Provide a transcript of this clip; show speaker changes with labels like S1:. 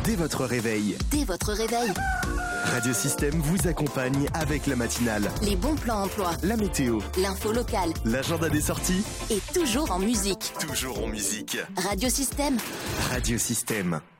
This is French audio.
S1: dès votre réveil.
S2: Dès votre réveil.
S1: Radio Système vous accompagne avec la matinale.
S2: Les bons plans emploi.
S1: La météo.
S2: L'info locale.
S1: L'agenda des sorties.
S2: Et toujours en musique.
S1: Toujours en musique.
S2: Radio Système.
S1: Radio Système.